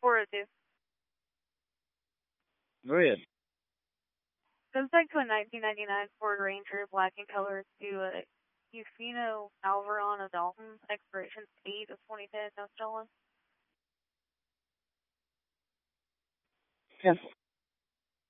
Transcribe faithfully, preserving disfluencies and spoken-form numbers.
four oh two. Go ahead. Goes back to a nineteen ninety-nine Ford Ranger, black in color, to a Ufino Alvaron of Dalton, expiration eight of twenty ten, no stolen. Yeah.